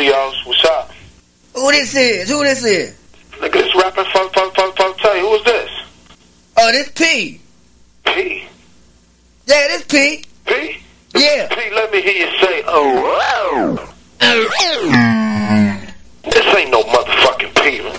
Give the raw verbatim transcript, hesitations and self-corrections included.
Studios. What's up? Who this is? Who this is? Nigga, this rapper, fuck, fuck, fuck, fuck, tell you, who is this? Oh, this P. P? Yeah, this P. P? Yeah. P, let me hear you say, oh, wow. This ain't no motherfucking P.